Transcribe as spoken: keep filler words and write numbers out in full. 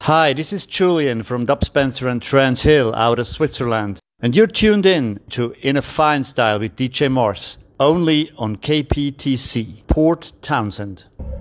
Hi, this is Julian from Dub Spencer and Trent Hill out of Switzerland, and you're tuned in to In a Fine Style with D J Mars, only on K P T C, Port Townsend.